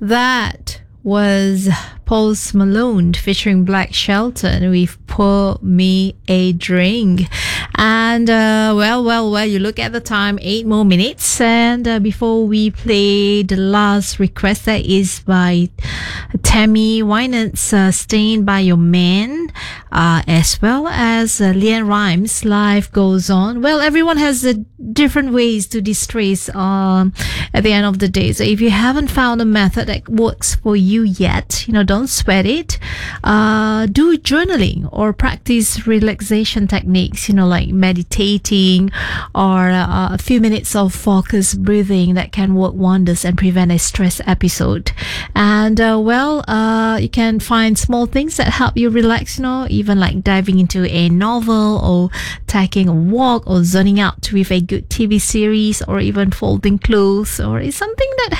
That was Post Malone featuring Black Shelton with Pour Me a Drink. And well, you look at the time, 8 more minutes. And before we play the last request, that is by Tammy Wynant's Staying By Your Man, as well as Leanne Rimes' Life Goes On. Well, everyone has different ways to distress at the end of the day. So if you haven't found a method that works for you yet, don't sweat it. Do journaling or practice relaxation techniques, like meditating or a few minutes of focused breathing that can work wonders and prevent a stress episode. And you can find small things that help you relax, even like diving into a novel or taking a walk or zoning out with a good TV series or even folding clothes, or is something that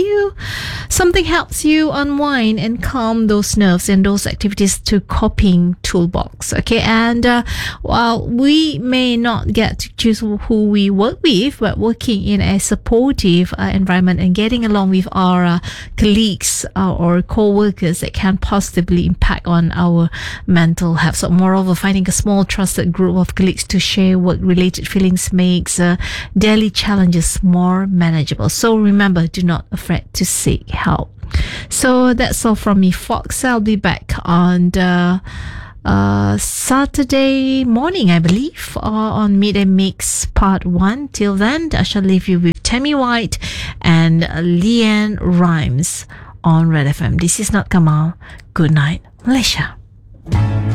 helps you unwind and calm those nerves, and those activities to coping toolbox. Okay, and while we may not get to choose who we work with, but working in a supportive environment and getting along with our colleagues or co-workers, that can positively impact on our mental health. So moreover, finding a small trusted group of colleagues to share work-related feelings makes daily challenges more manageable. So remember, do not afraid to seek help. So that's all from me, Fox. I'll be back on Saturday morning, I believe, on Midday Mix Part 1. Till then, I shall leave you with Tammy White and Leanne Rimes on Red FM. This is Not Kamal. Good night, Malaysia.